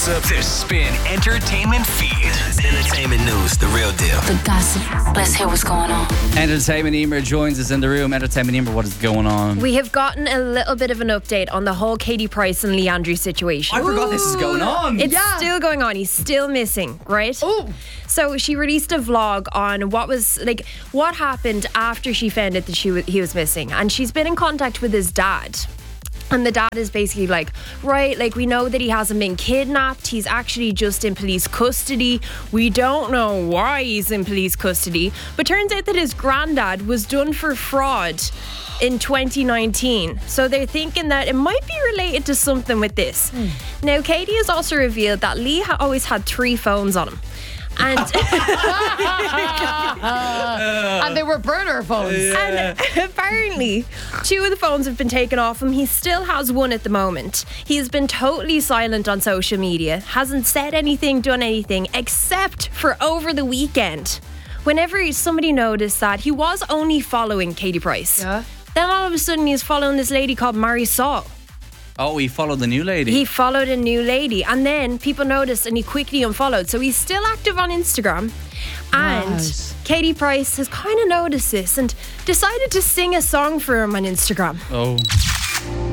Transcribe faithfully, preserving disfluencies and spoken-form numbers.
gossip. The Spin Entertainment Feed. Entertainment news, the real deal. The gossip. Let's hear what's going on. Entertainment Emer joins us in the room. Entertainment Emer, what is going on? We have gotten a little bit of an update on the whole Katie Price and Leandri situation. I forgot this is going on. It's Yeah. still going on. He's still missing, right? Oh. So she released a vlog on what was like what happened after she found out that she was, he was missing, and she's been in contact with his dad. And the dad is basically like, right, like we know that he hasn't been kidnapped. He's actually just in police custody. We don't know why he's in police custody. But turns out that his granddad was done for fraud in twenty nineteen. So they're thinking that it might be related to something with this. Mm. Now, Katie has also revealed that Lee ha- always had three phones on him. And, and they were burner phones. and apparently two of the phones have been taken off him. He still has one at the moment. He has been totally silent on social media, hasn't said anything, done anything, except for over the weekend. Whenever somebody noticed that he was only following Katie Price, Yeah. then all of a sudden he's following this lady called Marisol. Oh, he followed the new lady. He followed a new lady, and then people noticed and he quickly unfollowed. So he's still active on Instagram. And Nice. Katie Price has kind of noticed this and decided to sing a song for him on Instagram. oh.